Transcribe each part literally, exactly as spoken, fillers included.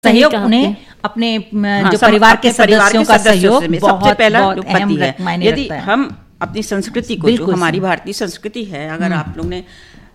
सहयोग उन्हें अपने हाँ, जो परिवार के सदस्यों का सहयोग सबसे पहला पति है। यदि हम अपनी संस्कृति को, जो हमारी भारतीय संस्कृति है, अगर आप लोग ने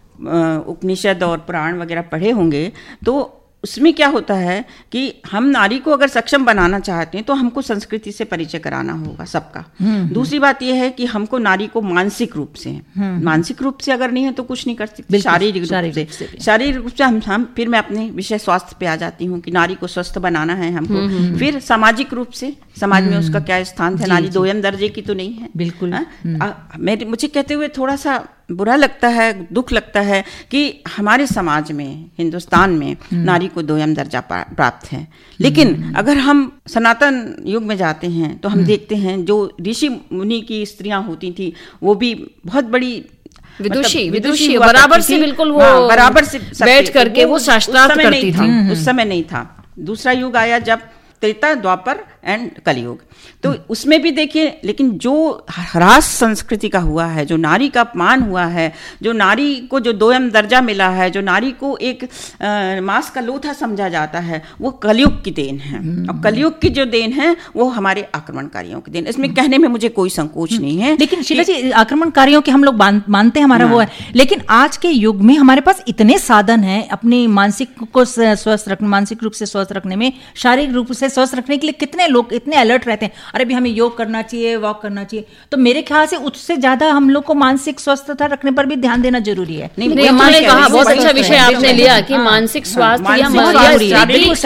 उपनिषद और पुराण वगैरह पढ़े होंगे तो उसमें क्या होता है कि हम नारी को अगर सक्षम बनाना चाहते हैं तो हमको संस्कृति से परिचय कराना होगा सबका। दूसरी बात यह है कि हमको नारी को मानसिक रूप से, मानसिक रूप से अगर नहीं है तो कुछ नहीं कर सकते, शारीरिक रूप से, शारीरिक रूप से हम, हम फिर मैं अपने विषय स्वास्थ्य पे आ जाती हूँ कि नारी को स्वस्थ बनाना है हमको। फिर सामाजिक रूप से समाज में उसका क्या स्थान है, नारी दोयम दर्जे की तो नहीं है। बिल्कुल। मेरे मुझे कहते हुए थोड़ा सा बुरा लगता है, दुख लगता है कि हमारे समाज में, हिंदुस्तान में नारी को दोयम दर्जा प्राप्त है। लेकिन अगर हम सनातन युग में जाते हैं तो हम देखते हैं जो ऋषि मुनि की स्त्रियां होती थी वो भी बहुत बड़ी विदुषी विदुषी बराबर से, बिल्कुल वो हाँ, बराबर से बैठ करके वो शास्त्रार्थ करती थी। उस समय नहीं था। दूसरा युग आया जब त्रेता, द्वापर एंड कलयुग, तो उसमें भी देखिए, लेकिन जो ह्रास संस्कृति का हुआ है, जो नारी का अपमान हुआ है, जो नारी को जो दोयम दर्जा मिला है, जो नारी को एक आ, मांस का लोथा समझा जाता है, वो कलयुग की देन है। और कलयुग की जो देन है वो हमारे आक्रमणकारियों की देन। इसमें कहने में मुझे कोई संकोच नहीं है। लेकिन शीला जी, आक्रमणकारियों के हम लोग मानते हैं, हमारा वो है, लेकिन आज के युग में हमारे पास इतने साधन हैं अपनी मानसिक को स्वस्थ रखने, मानसिक रूप से स्वस्थ रखने में, शारीरिक रूप से स्वस्थ रखने के लिए कितने लोग इतने अलर्ट रहते हैं, अरे भी हमें योग करना चाहिए, वॉक करना चाहिए। तो मेरे ख्याल से उससे ज्यादा हम लोग को मानसिक स्वस्थता रखने पर भी ध्यान देना जरूरी है। नहीं, नहीं, मैंने कहा बहुत अच्छा विषय आपने लिया कि मानसिक स्वास्थ्य या शारीरिक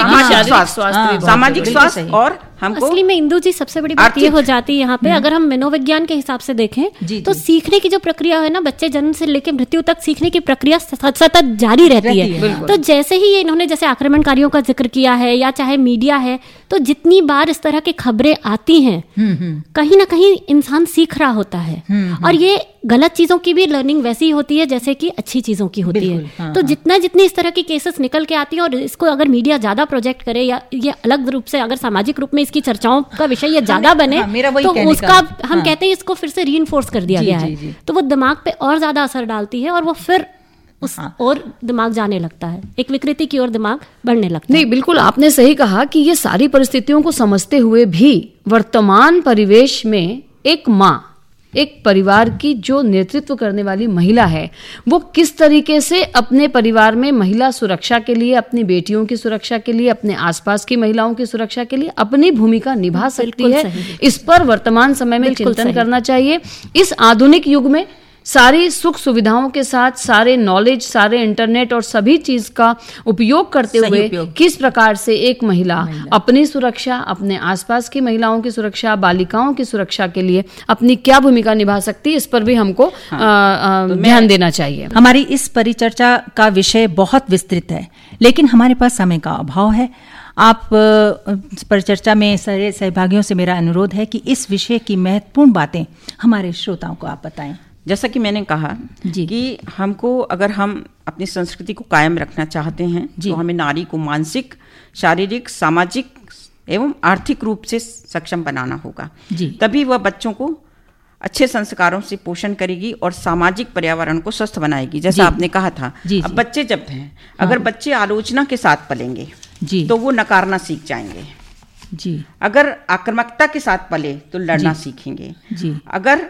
स्वास्थ्य, सामाजिक स्वास्थ्य और हमको असली में इंदु जी सबसे बड़ी बात ये हो जाती है यहाँ पे, अगर हम मनोविज्ञान के हिसाब से देखें जी, तो जी. सीखने की जो प्रक्रिया है ना, बच्चे जन्म से लेकर मृत्यु तक सीखने की प्रक्रिया सतत जारी रहती है। तो जैसे ही ये इन्होंने जैसे आक्रमणकारियों का जिक्र किया है या चाहे मीडिया है, तो जितनी बार इस तरह की खबरें आती हैं कहीं ना कहीं इंसान सीख रहा होता है। और ये गलत चीजों की भी लर्निंग वैसी ही होती है जैसे कि अच्छी चीजों की होती है। हाँ, तो जितना जितनी इस तरह की केसेस निकल के आती है और इसको अगर मीडिया ज्यादा प्रोजेक्ट करे या ये अलग रूप से अगर सामाजिक रूप में इसकी चर्चाओं का विषय ये ज्यादा बने, हाँ, तो उसका हम हाँ, कहते हैं इसको फिर से रीइंफोर्स कर दिया जी, गया जी, है जी. तो वो दिमाग पे और ज्यादा असर डालती है और वो फिर उस हाँ. और दिमाग जाने लगता है, एक विकृति की ओर दिमाग बढ़ने लगता है। नहीं, बिल्कुल आपने सही कहा कि ये सारी परिस्थितियों को समझते हुए भी वर्तमान परिवेश में एक माँ, एक परिवार की जो नेतृत्व करने वाली महिला है, वो किस तरीके से अपने परिवार में महिला सुरक्षा के लिए, अपनी बेटियों की सुरक्षा के लिए, अपने आसपास की महिलाओं की सुरक्षा के लिए अपनी भूमिका निभा सकती है, इस पर वर्तमान समय में चिंतन करना चाहिए। इस आधुनिक युग में सारी सुख सुविधाओं के साथ, सारे नॉलेज, सारे इंटरनेट और सभी चीज का उपयोग करते हुए किस प्रकार से एक महिला, महिला अपनी सुरक्षा, अपने आसपास की महिलाओं की सुरक्षा, बालिकाओं की सुरक्षा के लिए अपनी क्या भूमिका निभा सकती है, इस पर भी हमको हाँ, तो ध्यान देना चाहिए। हमारी इस परिचर्चा का विषय बहुत विस्तृत है, लेकिन हमारे पास समय का अभाव है। आप परिचर्चा में सारे सहभागियों से मेरा अनुरोध है कि इस विषय की महत्वपूर्ण बातें हमारे श्रोताओं को आप बताएं। जैसा कि मैंने कहा कि हमको अगर हम अपनी संस्कृति को कायम रखना चाहते हैं तो हमें नारी को मानसिक, शारीरिक, सामाजिक एवं आर्थिक रूप से सक्षम बनाना होगा। तभी वह बच्चों को अच्छे संस्कारों से पोषण करेगी और सामाजिक पर्यावरण को स्वस्थ बनाएगी। जैसा आपने कहा था, अब बच्चे जब हैं, अगर बच्चे आलोचना के साथ पलेंगे तो वो नकारना सीख जाएंगे जी। अगर आक्रामकता के साथ पले तो लड़ना सीखेंगे जी। अगर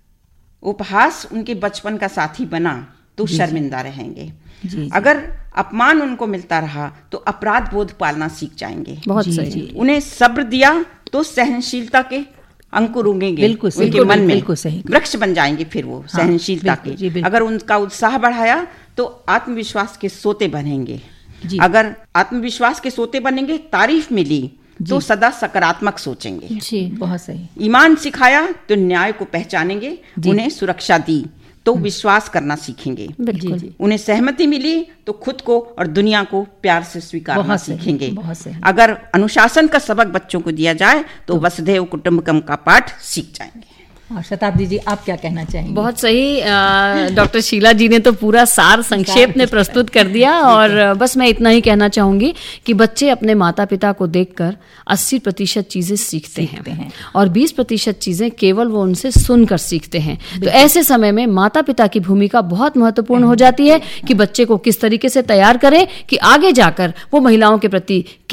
उपहास उनके बचपन का साथी बना तो शर्मिंदा रहेंगे जी, जी। अगर अपमान उनको मिलता रहा तो अपराध बोध पालना सीख जाएंगे। बहुत सही। उन्हें सब्र दिया तो सहनशीलता के अंकुर उगेंगे उनके मन में, वृक्ष बन जाएंगे फिर वो हाँ, सहनशीलता के। अगर उनका उत्साह बढ़ाया तो आत्मविश्वास के सोते बनेंगे। अगर आत्मविश्वास के सोते बनेंगे, तारीफ मिली तो सदा सकारात्मक सोचेंगे जी। बहुत सही। ईमान सिखाया तो न्याय को पहचानेंगे। उन्हें सुरक्षा दी तो विश्वास करना सीखेंगे। उन्हें सहमति मिली तो खुद को और दुनिया को प्यार से स्वीकारना सीखेंगे। अगर अनुशासन का सबक बच्चों को दिया जाए तो वसुधैव कुटुंबकम का पाठ सीख जाएंगे। और शताब्दी जी, आप क्या कहना चाहेंगे? बहुत सही, डॉक्टर शीला जी ने तो पूरा सार संक्षेप में प्रस्तुत कर दिया। और बस मैं इतना ही कहना चाहूंगी कि बच्चे अपने माता पिता को देखकर अस्सी प्रतिशत चीजें सीखते, सीखते हैं, हैं और बीस प्रतिशत चीजें केवल वो उनसे सुनकर सीखते हैं। तो ऐसे समय में माता पिता की भूमिका बहुत महत्वपूर्ण हो जाती है कि बच्चे को किस तरीके से तैयार करें कि आगे जाकर वो महिलाओं के प्रति